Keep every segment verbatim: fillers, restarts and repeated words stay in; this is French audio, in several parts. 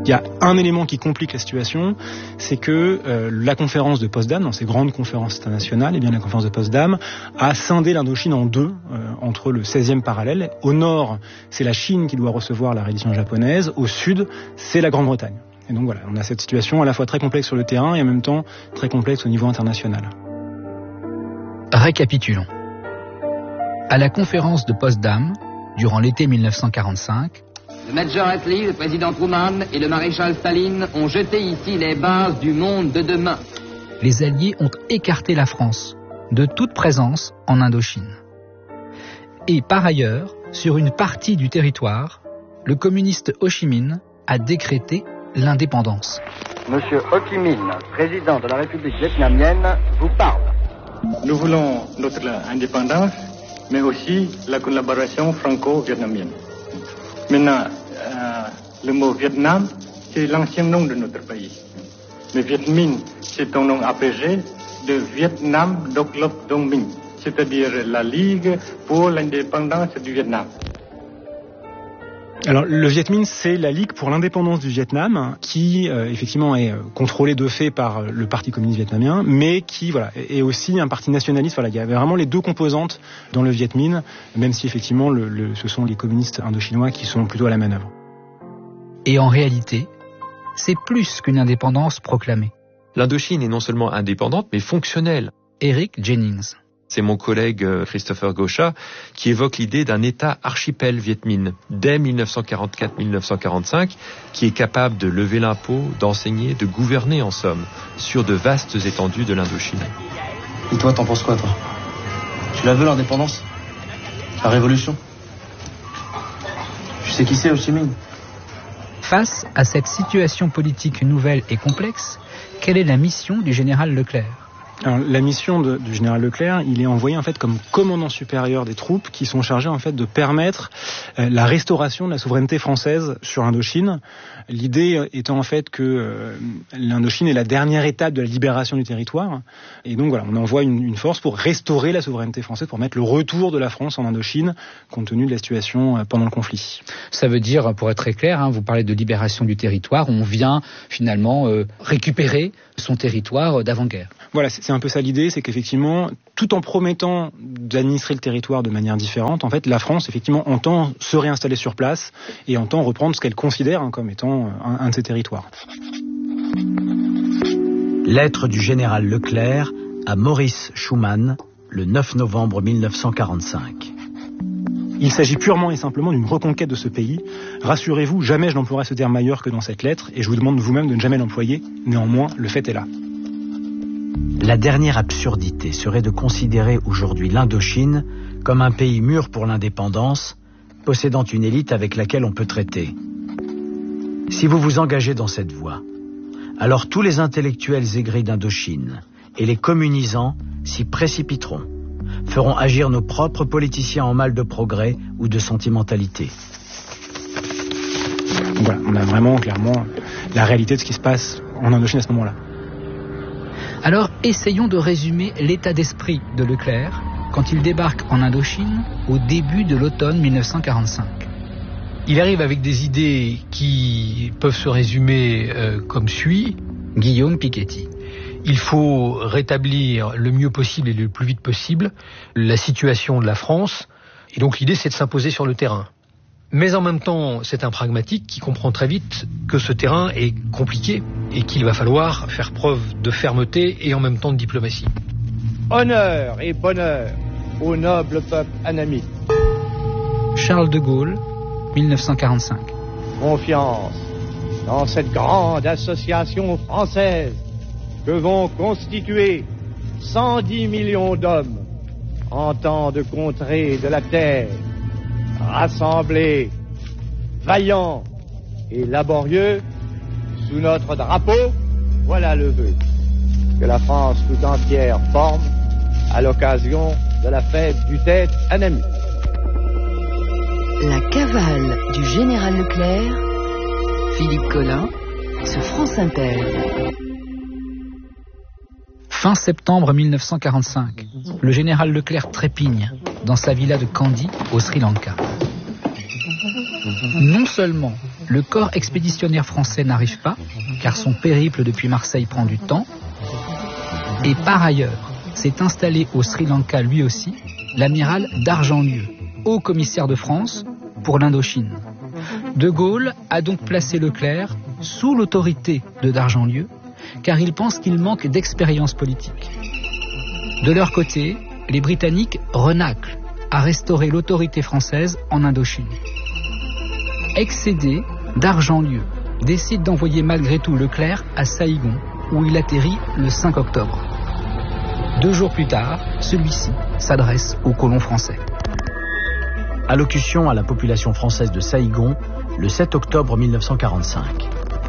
Il y a un élément qui complique la situation, c'est que euh, la conférence de Potsdam, dans ces grandes conférences internationales, et bien la conférence de Potsdam, a scindé l'Indochine en deux, euh, entre le seizième parallèle. Au nord, c'est la Chine qui doit recevoir la reddition japonaise. Au sud, c'est la Grande-Bretagne. Et donc voilà, on a cette situation à la fois très complexe sur le terrain et en même temps très complexe au niveau international. Récapitulons. À la conférence de Potsdam, durant l'été mille neuf cent quarante-cinq, le Major Attlee, le président Truman et le maréchal Staline ont jeté ici les bases du monde de demain. Les Alliés ont écarté la France de toute présence en Indochine. Et par ailleurs, sur une partie du territoire, le communiste Ho Chi Minh a décrété l'indépendance. Monsieur Ho Chi Minh, président de la République vietnamienne, vous parle. Nous voulons notre indépendance, mais aussi la collaboration franco-vietnamienne. Maintenant, euh, le mot Vietnam, c'est l'ancien nom de notre pays. Mais Viet Minh, c'est un nom abrégé de Vietnam Doc Lop Dong Minh, c'est-à-dire la Ligue pour l'indépendance du Vietnam. Alors le Viet Minh, c'est la Ligue pour l'indépendance du Vietnam, qui euh, effectivement est euh, contrôlée de fait par euh, le Parti communiste vietnamien, mais qui voilà est aussi un parti nationaliste. Voilà, il y avait vraiment les deux composantes dans le Viet Minh, même si effectivement le, le, ce sont les communistes indochinois qui sont plutôt à la manœuvre. Et en réalité, c'est plus qu'une indépendance proclamée. L'Indochine est non seulement indépendante, mais fonctionnelle. Eric Jennings. C'est mon collègue Christopher Gauchat qui évoque l'idée d'un État archipel Viet Minh dès mille neuf cent quarante-quatre mille neuf cent quarante-cinq qui est capable de lever l'impôt, d'enseigner, de gouverner en somme sur de vastes étendues de l'Indochine. Et toi, t'en penses quoi, toi? Tu la veux, l'indépendance? La révolution? Tu sais qui c'est, Ho Chi Minh? Face à cette situation politique nouvelle et complexe, quelle est la mission du général Leclerc? Alors, la mission de, du général Leclerc, il est envoyé en fait comme commandant supérieur des troupes qui sont chargées en fait de permettre euh, la restauration de la souveraineté française sur Indochine. L'idée étant en fait que euh, l'Indochine est la dernière étape de la libération du territoire. Et donc voilà, on envoie une, une force pour restaurer la souveraineté française, pour mettre le retour de la France en Indochine, compte tenu de la situation euh, pendant le conflit. Ça veut dire, pour être très clair, hein, vous parlez de libération du territoire, on vient finalement euh, récupérer son territoire d'avant-guerre. Voilà, c'est un peu ça l'idée, c'est qu'effectivement, tout en promettant d'administrer le territoire de manière différente, en fait, la France, effectivement, entend se réinstaller sur place et entend reprendre ce qu'elle considère hein, comme étant un, un de ses territoires. Lettre du général Leclerc à Maurice Schumann, le neuf novembre mille neuf cent quarante-cinq. Il s'agit purement et simplement d'une reconquête de ce pays. Rassurez-vous, jamais je n'emploierai ce terme ailleurs que dans cette lettre, et je vous demande vous-même de ne jamais l'employer. Néanmoins, le fait est là. La dernière absurdité serait de considérer aujourd'hui l'Indochine comme un pays mûr pour l'indépendance, possédant une élite avec laquelle on peut traiter. Si vous vous engagez dans cette voie, alors tous les intellectuels aigris d'Indochine et les communisants s'y précipiteront, feront agir nos propres politiciens en mal de progrès ou de sentimentalité. Voilà, on a vraiment clairement la réalité de ce qui se passe en Indochine à ce moment-là. Alors, essayons de résumer l'état d'esprit de Leclerc quand il débarque en Indochine au début de l'automne mille neuf cent quarante-cinq. Il arrive avec des idées qui peuvent se résumer euh, comme suit. Guillaume Piketty. Il faut rétablir le mieux possible et le plus vite possible la situation de la France. Et donc l'idée, c'est de s'imposer sur le terrain. Mais en même temps, c'est un pragmatique qui comprend très vite que ce terrain est compliqué et qu'il va falloir faire preuve de fermeté et en même temps de diplomatie. Honneur et bonheur au noble peuple annamite. Charles de Gaulle, mille neuf cent quarante-cinq. Confiance dans cette grande association française que vont constituer cent dix millions d'hommes en temps de contrée de la terre, rassemblés, vaillants et laborieux sous notre drapeau. Voilà le vœu que la France tout entière forme à l'occasion de la fête du Tête annamite. La cavale du général Leclerc, Philippe Collin, sur France Inter. Fin septembre mille neuf cent quarante-cinq, le général Leclerc trépigne dans sa villa de Kandy, au Sri Lanka. Non seulement le corps expéditionnaire français n'arrive pas, car son périple depuis Marseille prend du temps. Et par ailleurs, s'est installé au Sri Lanka lui aussi, l'amiral d'Argentlieu, haut commissaire de France pour l'Indochine. De Gaulle a donc placé Leclerc sous l'autorité de d'Argentlieu, car il pense qu'il manque d'expérience politique. De leur côté, les Britanniques renâclent à restaurer l'autorité française en Indochine. Excédé, d'Argentlieu décide d'envoyer malgré tout Leclerc à Saïgon, où il atterrit le cinq octobre. Deux jours plus tard, celui-ci s'adresse aux colons français. Allocution à la population française de Saïgon, le sept octobre mille neuf cent quarante-cinq.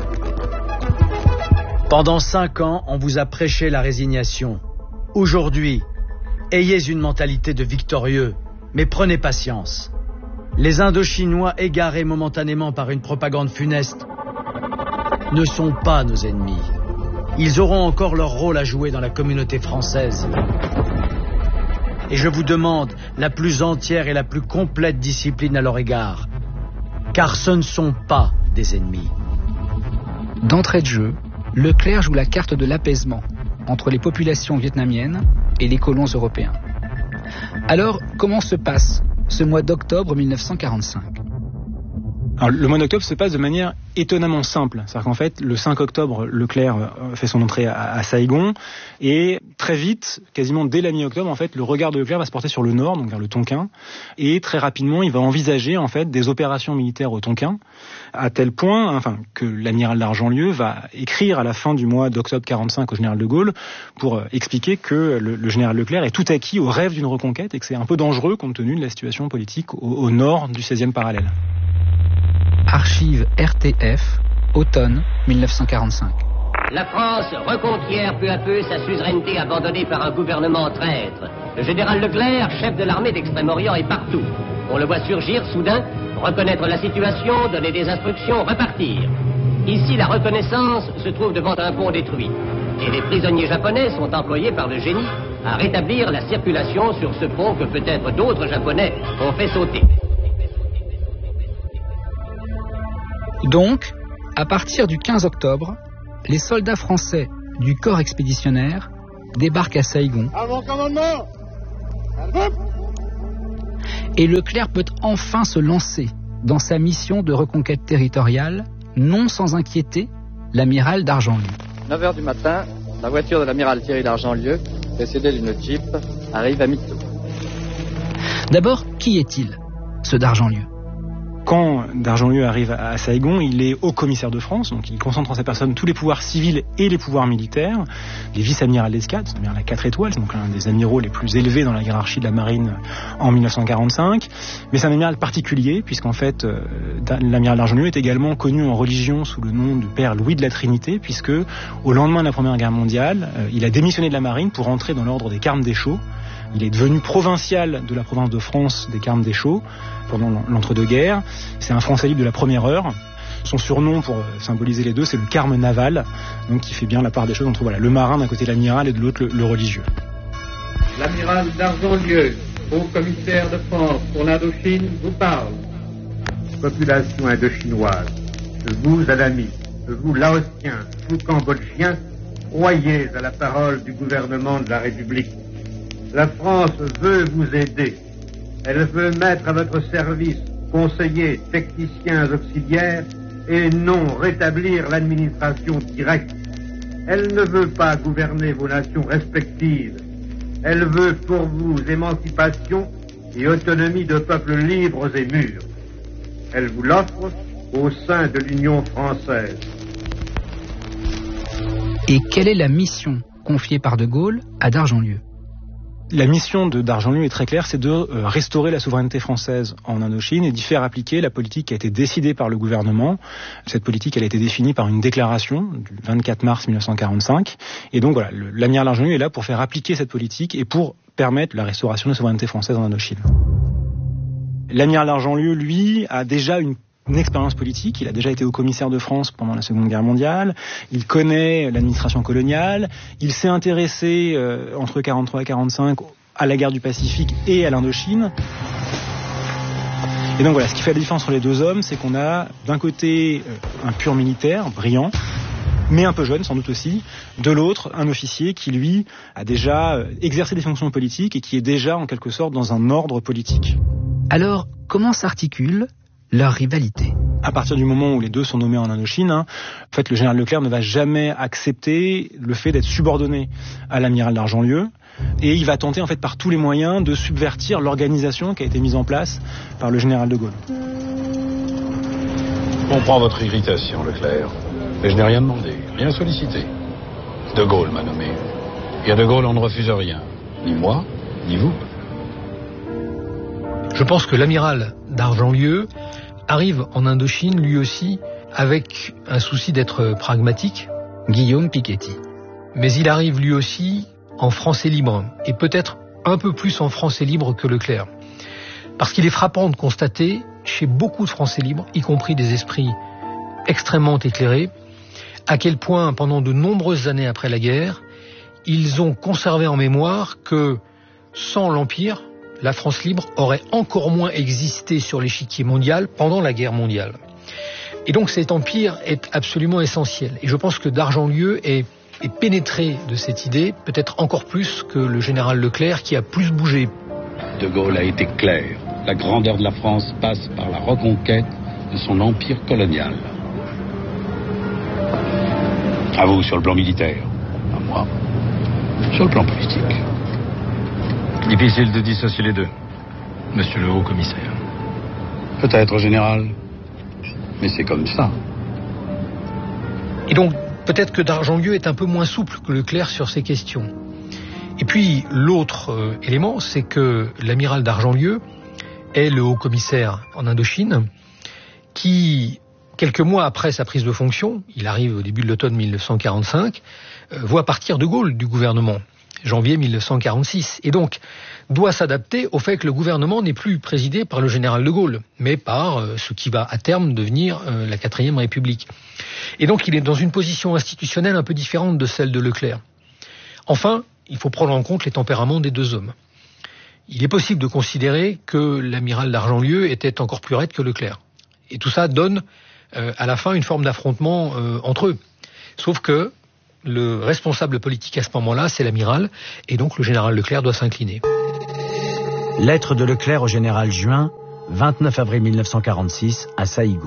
Pendant cinq ans, on vous a prêché la résignation. Aujourd'hui, ayez une mentalité de victorieux, mais prenez patience. Les Indochinois égarés momentanément par une propagande funeste ne sont pas nos ennemis. Ils auront encore leur rôle à jouer dans la communauté française. Et je vous demande la plus entière et la plus complète discipline à leur égard, car ce ne sont pas des ennemis. D'entrée de jeu, Leclerc joue la carte de l'apaisement entre les populations vietnamiennes et les colons européens. Alors, comment se passe ce mois d'octobre mille neuf cent quarante-cinq? Alors, le mois d'octobre se passe de manière étonnamment simple. C'est-à-dire qu'en fait, le cinq octobre, Leclerc fait son entrée à, à Saïgon et très vite, quasiment dès la mi-octobre, en fait, le regard de Leclerc va se porter sur le nord, donc vers le Tonkin, et très rapidement, il va envisager en fait des opérations militaires au Tonkin, à tel point, enfin, que l'amiral d'Argentlieu va écrire à la fin du mois d'octobre quarante-cinq au général de Gaulle pour expliquer que le, le général Leclerc est tout acquis au rêve d'une reconquête et que c'est un peu dangereux compte tenu de la situation politique au, au nord du seizième parallèle. Archive R T F, automne mille neuf cent quarante-cinq. La France reconquiert peu à peu sa suzeraineté abandonnée par un gouvernement traître. Le général Leclerc, chef de l'armée d'Extrême-Orient, est partout. On le voit surgir soudain, reconnaître la situation, donner des instructions, repartir. Ici, la reconnaissance se trouve devant un pont détruit. Et les prisonniers japonais sont employés par le génie à rétablir la circulation sur ce pont que peut-être d'autres japonais ont fait sauter. Donc, à partir du quinze octobre, les soldats français du corps expéditionnaire débarquent à Saïgon. À mon commandement. Et Leclerc peut enfin se lancer dans sa mission de reconquête territoriale, non sans inquiéter l'amiral d'Argentlieu. neuf heures du matin, la voiture de l'amiral Thierry d'Argentlieu, précédée d'une Jeep, arrive à Mito. D'abord, qui est-il, ce d'Argentlieu ? Quand d'Argentlieu arrive à Saïgon, il est haut commissaire de France, donc il concentre en sa personne tous les pouvoirs civils et les pouvoirs militaires. Les vice-amiral d'escadre, c'est l'amiral à quatre étoiles, c'est donc l'un des amiraux les plus élevés dans la hiérarchie de la marine en mille neuf cent quarante-cinq. Mais c'est un amiral particulier, puisqu'en fait, euh, l'amiral d'Argentlieu est également connu en religion sous le nom du père Louis de la Trinité, puisque au lendemain de la Première Guerre mondiale, euh, il a démissionné de la marine pour entrer dans l'ordre des Carmes Deschaux. Il est devenu provincial de la province de France des Carmes Deschaux pendant l'entre-deux-guerres. C'est un Français libre de la première heure. Son surnom, pour symboliser les deux, c'est le Carme naval, donc qui fait bien la part des choses entre voilà, le marin d'un côté l'amiral et de l'autre le, le religieux. L'amiral d'Argentlieu, haut commissaire de France pour l'Indochine, vous parle. Population indochinoise, de vous à l'ami, de vous laotiens, vous cambodgiens, croyez à la parole du gouvernement de la République. La France veut vous aider. Elle veut mettre à votre service conseillers, techniciens auxiliaires et non rétablir l'administration directe. Elle ne veut pas gouverner vos nations respectives. Elle veut pour vous émancipation et autonomie de peuples libres et mûrs. Elle vous l'offre au sein de l'Union française. Et quelle est la mission confiée par de Gaulle à d'Argentlieu ? La mission de d'Argentlieu est très claire, c'est de euh, restaurer la souveraineté française en Indochine et d'y faire appliquer la politique qui a été décidée par le gouvernement. Cette politique, elle a été définie par une déclaration du vingt-quatre mars mille neuf cent quarante-cinq. Et donc voilà, le, l'amiral d'Argentlieu est là pour faire appliquer cette politique et pour permettre la restauration de la souveraineté française en Indochine. L'amiral d'Argentlieu, lui, a déjà une une expérience politique, il a déjà été haut commissaire de France pendant la Seconde Guerre mondiale, il connaît l'administration coloniale, il s'est intéressé euh, entre quarante-trois et quarante-cinq à la guerre du Pacifique et à l'Indochine. Et donc voilà, ce qui fait la différence entre les deux hommes, c'est qu'on a d'un côté un pur militaire, brillant, mais un peu jeune sans doute aussi, de l'autre un officier qui lui a déjà exercé des fonctions politiques et qui est déjà en quelque sorte dans un ordre politique. Alors, comment s'articule leur rivalité ? À partir du moment où les deux sont nommés en Indochine, hein, en fait, le général Leclerc ne va jamais accepter le fait d'être subordonné à l'amiral d'Argentlieu, et il va tenter en fait par tous les moyens de subvertir l'organisation qui a été mise en place par le général de Gaulle. Je comprends votre irritation, Leclerc, mais je n'ai rien demandé, rien sollicité. De Gaulle m'a nommé. Et à de Gaulle, on ne refuse rien, ni moi, ni vous. Je pense que l'amiral d'Argentlieu arrive en Indochine, lui aussi, avec un souci d'être pragmatique. Guillaume Piketty. Mais il arrive lui aussi en français libre, et peut-être un peu plus en français libre que Leclerc. Parce qu'il est frappant de constater, chez beaucoup de français libres, y compris des esprits extrêmement éclairés, à quel point, pendant de nombreuses années après la guerre, ils ont conservé en mémoire que, sans l'Empire, la France libre aurait encore moins existé sur l'échiquier mondial pendant la guerre mondiale. Et donc cet empire est absolument essentiel. Et je pense que d'Argentlieu est, est pénétré de cette idée, peut-être encore plus que le général Leclerc qui a plus bougé. De Gaulle a été clair. La grandeur de la France passe par la reconquête de son empire colonial. À vous sur le plan militaire, à moi sur le plan politique. Difficile de dissocier les deux, monsieur le haut-commissaire. Peut-être, général, mais c'est comme ça. Et donc, peut-être que d'Argentlieu est un peu moins souple que Leclerc sur ces questions. Et puis, l'autre euh, élément, c'est que l'amiral d'Argentlieu est le haut-commissaire en Indochine, qui, quelques mois après sa prise de fonction, il arrive au début de l'automne mille neuf cent quarante-cinq, euh, voit partir de Gaulle du gouvernement. janvier mille neuf cent quarante-six, et donc doit s'adapter au fait que le gouvernement n'est plus présidé par le général de Gaulle, mais par euh, ce qui va à terme devenir euh, la quatrième République. Et donc il est dans une position institutionnelle un peu différente de celle de Leclerc. Enfin, il faut prendre en compte les tempéraments des deux hommes. Il est possible de considérer que l'amiral d'Argentlieu était encore plus raide que Leclerc. Et tout ça donne euh, à la fin une forme d'affrontement euh, entre eux. Sauf que le responsable politique à ce moment-là, c'est l'amiral, et donc le général Leclerc doit s'incliner. Lettre de Leclerc au général Juin, vingt-neuf avril mille neuf cent quarante-six, à Saïgon.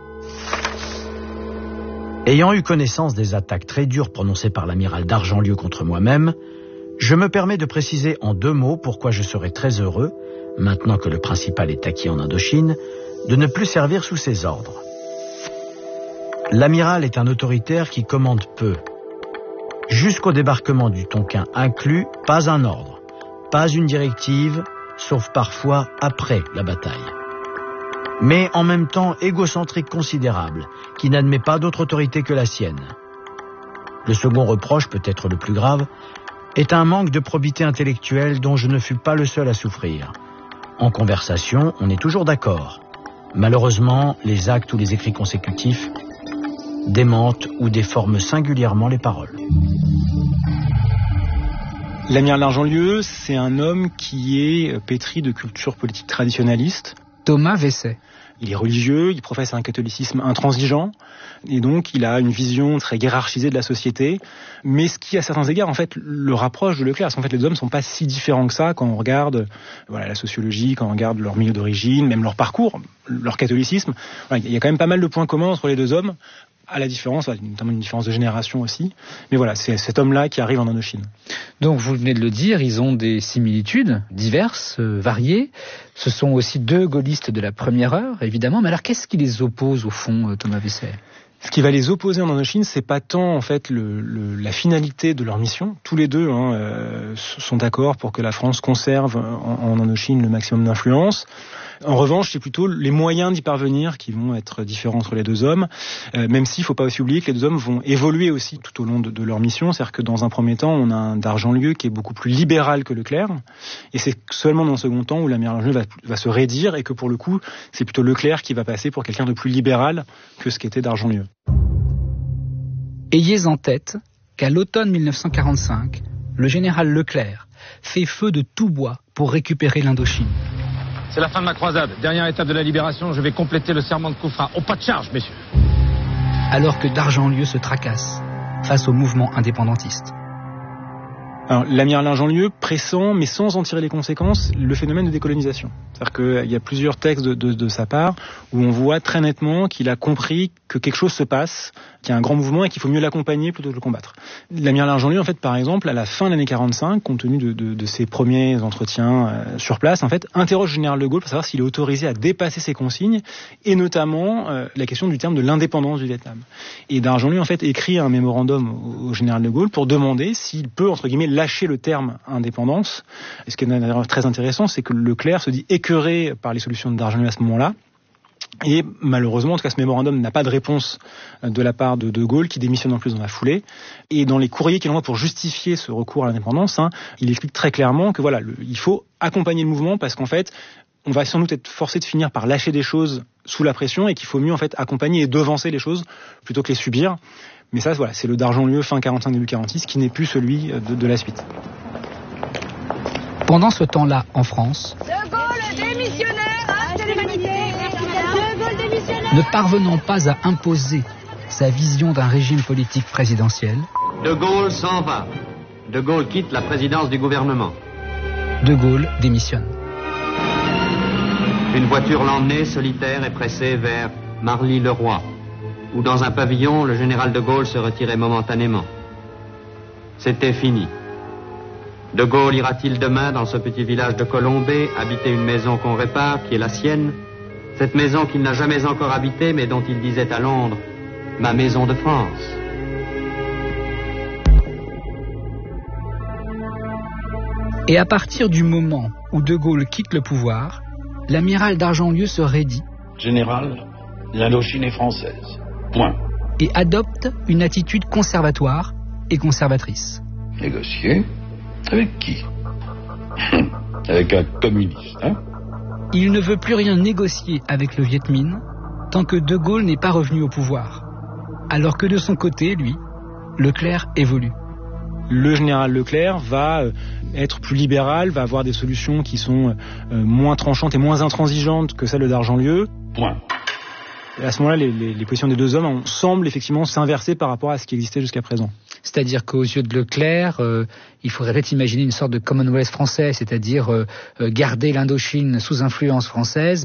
Ayant eu connaissance des attaques très dures prononcées par l'amiral d'Argentlieu contre moi-même, je me permets de préciser en deux mots pourquoi je serais très heureux, maintenant que le principal est acquis en Indochine, de ne plus servir sous ses ordres. L'amiral est un autoritaire qui commande peu. Jusqu'au débarquement du Tonkin inclus, pas un ordre, pas une directive, sauf parfois après la bataille. Mais en même temps égocentrique considérable, qui n'admet pas d'autre autorité que la sienne. Le second reproche, peut-être le plus grave, est un manque de probité intellectuelle dont je ne fus pas le seul à souffrir. En conversation, on est toujours d'accord. Malheureusement, les actes ou les écrits consécutifs démentent ou déforment singulièrement les paroles. L'amiral d'Argentlieu, c'est un homme qui est pétri de culture politique traditionnaliste. Thomas Vesey. Il est religieux, il professe un catholicisme intransigeant, et donc il a une vision très hiérarchisée de la société, mais ce qui, à certains égards, en fait, le rapproche de Leclerc, parce qu'en fait, les deux hommes ne sont pas si différents que ça quand on regarde voilà, la sociologie, quand on regarde leur milieu d'origine, même leur parcours, leur catholicisme. Voilà, il y a quand même pas mal de points communs entre les deux hommes, à la différence, notamment une différence de génération aussi. Mais voilà, c'est cet homme-là qui arrive en Indochine. Donc vous venez de le dire, ils ont des similitudes diverses, euh, variées. Ce sont aussi deux gaullistes de la première heure, évidemment. Mais alors qu'est-ce qui les oppose au fond, Thomas Vesey ? Ce qui va les opposer en Indochine, c'est pas tant en fait le, le, la finalité de leur mission. Tous les deux hein, euh, sont d'accord pour que la France conserve en, en Indochine le maximum d'influence. En revanche, c'est plutôt les moyens d'y parvenir qui vont être différents entre les deux hommes, euh, même s'il ne faut pas aussi oublier que les deux hommes vont évoluer aussi tout au long de, de leur mission. C'est-à-dire que dans un premier temps, on a un d'Argentlieu qui est beaucoup plus libéral que Leclerc, et c'est seulement dans le second temps où l'amiral d'Argentlieu va, va se raidir, et que pour le coup, c'est plutôt Leclerc qui va passer pour quelqu'un de plus libéral que ce qu'était d'Argentlieu. Ayez en tête qu'à l'automne mille neuf cent quarante-cinq, le général Leclerc fait feu de tout bois pour récupérer l'Indochine. C'est la fin de ma croisade. Dernière étape de la libération, je vais compléter le serment de Koufra. Au pas de charge, messieurs. Alors que Dargent-Lieu se tracasse face au mouvement indépendantiste. Alors, l'amiral Dargent-Lieu pressent, mais sans en tirer les conséquences, le phénomène de décolonisation. C'est-à-dire qu'il y a plusieurs textes de, de, de sa part où on voit très nettement qu'il a compris que quelque chose se passe, qu'il y a un grand mouvement et qu'il faut mieux l'accompagner plutôt que le combattre. L'amiral Dargent-Lieu, en fait, par exemple, à la fin de l'année quarante-cinq, compte tenu de, de, de ses premiers entretiens euh, sur place, en fait, interroge le général de Gaulle pour savoir s'il est autorisé à dépasser ses consignes, et notamment euh, la question du terme de l'indépendance du Vietnam. Et Dargent-Lieu, en fait, écrit un mémorandum au, au général de Gaulle pour demander s'il peut, entre guillemets, lâcher le terme indépendance. Et ce qui est d'ailleurs très intéressant, c'est que Leclerc se dit écœuré par les solutions de Dargent-Lieu à ce moment-là. Et malheureusement, en tout cas, ce mémorandum n'a pas de réponse de la part de De Gaulle, qui démissionne en plus dans la foulée. Et dans les courriers qu'il envoie pour justifier ce recours à l'indépendance, hein, il explique très clairement que voilà, le, il faut accompagner le mouvement parce qu'en fait, on va sans doute être forcé de finir par lâcher des choses sous la pression et qu'il faut mieux en fait accompagner et devancer les choses plutôt que les subir. Mais ça, voilà, c'est le Dargent-Lieu fin quarante-cinq début quarante-six qui n'est plus celui de, de la suite. Pendant ce temps-là, en France, De Gaulle démissionnaire, acte l'humanité. De Gaulle démissionnaire. ne parvenant pas à imposer sa vision d'un régime politique présidentiel, De Gaulle s'en va. De Gaulle quitte la présidence du gouvernement. De Gaulle démissionne. Une voiture l'emmenait solitaire et pressée vers Marly-le-Roi, où dans un pavillon, le général de Gaulle se retirait momentanément. C'était fini. De Gaulle ira-t-il demain dans ce petit village de Colombey habiter une maison qu'on répare, qui est la sienne, cette maison qu'il n'a jamais encore habitée, mais dont il disait à Londres « ma maison de France ». Et à partir du moment où De Gaulle quitte le pouvoir, l'amiral Dargent-Lieu se raidit. Général, l'Indochine est française. Point. Et adopte une attitude conservatoire et conservatrice. Négocier? Avec qui? Avec un communiste, hein? Il ne veut plus rien négocier avec le Viet Minh tant que De Gaulle n'est pas revenu au pouvoir. Alors que de son côté, lui, Leclerc évolue. Le général Leclerc va être plus libéral, va avoir des solutions qui sont moins tranchantes et moins intransigeantes que celles de Dargent-Lieu. Point. Et à ce moment-là, les, les, les positions des deux hommes semblent effectivement s'inverser par rapport à ce qui existait jusqu'à présent. C'est-à-dire qu'aux yeux de Leclerc, euh, il faudrait peut-être imaginer une sorte de Commonwealth français, c'est-à-dire euh, garder l'Indochine sous influence française,